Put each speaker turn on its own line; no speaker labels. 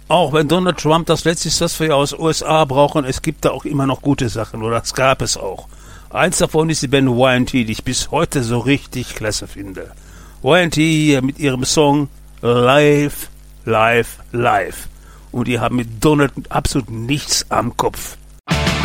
Auch wenn Donald Trump das Letzte ist, was wir aus USA brauchen, es gibt da auch immer noch gute Sachen, oder das gab es auch. Eins davon ist die Band Y&T, die ich bis heute so richtig klasse finde. Y&T hier mit ihrem Song Live, Live, Live. Und die haben mit Donald absolut nichts am Kopf.